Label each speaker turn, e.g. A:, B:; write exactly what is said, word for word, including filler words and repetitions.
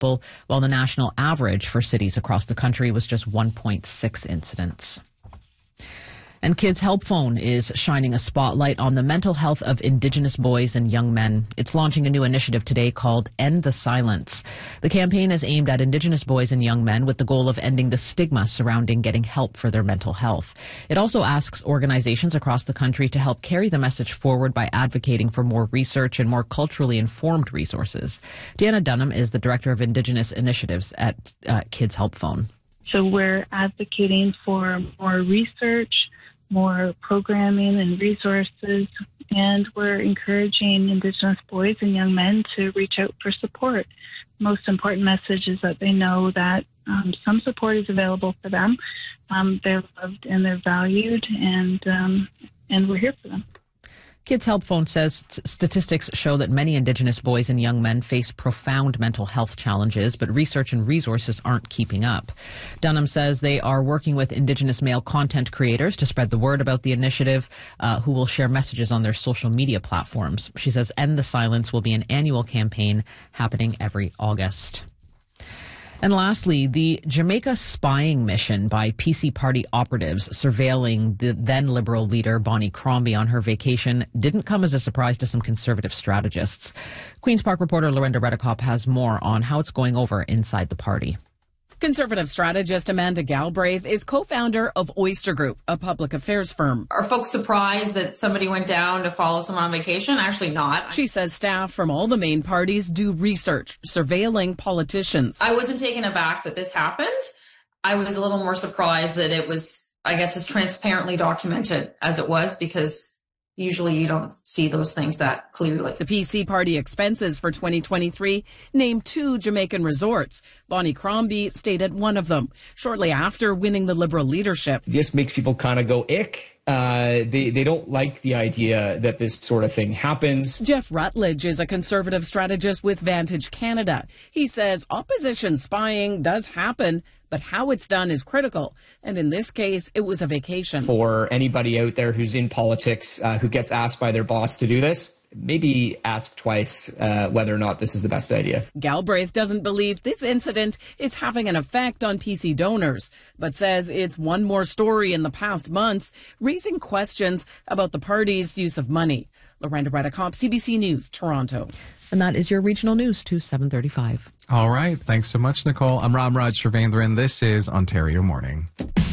A: people, while the national average for cities across the country was just one point six incidents. And Kids Help Phone is shining a spotlight on the mental health of Indigenous boys and young men. It's launching a new initiative today called End the Silence. The campaign is aimed at Indigenous boys and young men with the goal of ending the stigma surrounding getting help for their mental health. It also asks organizations across the country to help carry the message forward by advocating for more research and more culturally informed resources. Deanna Dunham is the Director of Indigenous Initiatives at uh, Kids Help Phone.
B: So we're advocating for more research, more programming and resources, and we're encouraging Indigenous boys and young men to reach out for support. Most important message is that they know that um, some support is available for them. Um, they're loved and they're valued, and um, and we're here for them.
A: Kids Help Phone says statistics show that many Indigenous boys and young men face profound mental health challenges, but research and resources aren't keeping up. Dunham says they are working with Indigenous male content creators to spread the word about the initiative, uh, who will share messages on their social media platforms. She says End the Silence will be an annual campaign happening every August. And lastly, the Jamaica spying mission by P C party operatives surveilling the then Liberal leader Bonnie Crombie on her vacation didn't come as a surprise to some Conservative strategists. Queen's Park reporter Lorenda Redekop has more on how it's going over inside the party.
C: Conservative strategist Amanda Galbraith is co-founder of Oyster Group, a public affairs firm.
D: Are folks surprised that somebody went down to follow someone on vacation? Actually not.
C: She says staff from all the main parties do research, surveilling politicians.
D: I wasn't taken aback that this happened. I was a little more surprised that it was, I guess, as transparently documented as it was, because usually you don't see those things that clearly.
C: The P C party expenses for twenty twenty-three named two Jamaican resorts. Bonnie Crombie stayed at one of them shortly after winning the Liberal leadership.
E: It just makes people kind of go, ick. Uh, they, they don't like the idea that this sort of thing happens.
C: Jeff Rutledge is a Conservative strategist with Vantage Canada. He says opposition spying does happen, but how it's done is critical. And in this case, it was a vacation.
E: For anybody out there who's in politics, uh, who gets asked by their boss to do this, maybe ask twice uh, whether or not this is the best idea.
C: Galbraith doesn't believe this incident is having an effect on P C donors, but says it's one more story in the past months, raising questions about the party's use of money. Lorenda Redekop, C B C News, Toronto.
A: And that is your regional news to seven thirty-five.
F: All right. Thanks so much, Nicole. I'm Ram Raj Srivendran. This is Ontario Morning.